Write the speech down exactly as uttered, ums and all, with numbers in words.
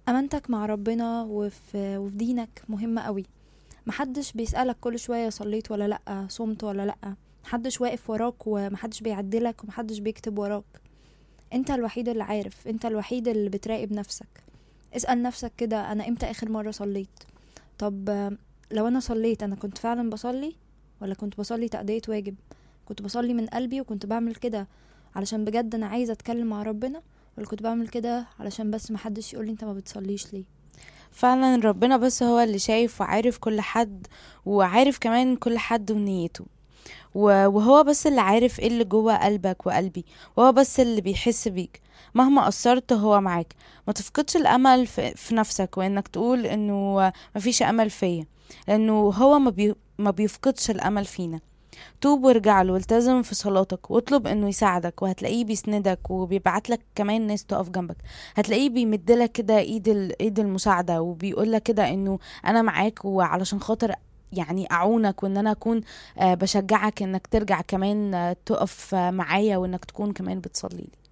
امانتك مع ربنا وفي, وفي دينك مهمة قوي. محدش بيسألك كل شوية صليت ولا لأ، صمت ولا لأ. محدش واقف وراك ومحدش بيعدلك ومحدش بيكتب وراك. انت الوحيد اللي عارف، انت الوحيد اللي بتراقب نفسك. اسأل نفسك كده، انا امتى اخر مرة صليت؟ طب آه، لو انا صليت، انا كنت فعلا بصلي ولا كنت بصلي تأدية واجب؟ كنت بصلي من قلبي وكنت بعمل كده علشان بجد انا عايزة اتكلم مع ربنا، ولا كنت بعمل كده علشان بس محدش يقولي انت ما بتصليش ليه؟ فعلا ربنا بس هو اللي شايف وعارف كل حد، وعارف كمان كل حد ونيته، و- وهو بس اللي عارف ايه اللي جوه قلبك وقلبي، وهو بس اللي بيحس بيك. مهما قصرت هو معاك. ما تفقدش الامل في, في نفسك، وانك تقول انه مفيش امل فيا، لانه هو ما, بي ما بيفقدش الامل فينا. توب وارجع له، والتزم في صلاتك، واطلب انه يساعدك، وهتلاقيه بيسندك وبيبعت لك كمان ناس تقف جنبك. هتلاقيه بيمدلك كده ايد ال- ايد المساعدة، وبيقول لك كده انه انا معاك، وعلشان خاطر يعني اعونك، وان انا اكون آه، بشجعك انك ترجع كمان آه، تقف آه، معايا، وانك تكون كمان بتصلي لي.